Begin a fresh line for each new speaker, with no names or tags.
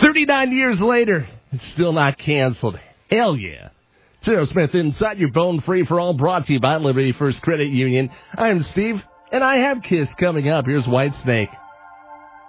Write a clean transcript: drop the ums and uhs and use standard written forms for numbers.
39 years later, it's still not canceled. Hell yeah. It's Aerosmith Inside Your Bone Free for All, brought to you by Liberty First Credit Union. I'm Steve, and I have KISS coming up. Here's Whitesnake.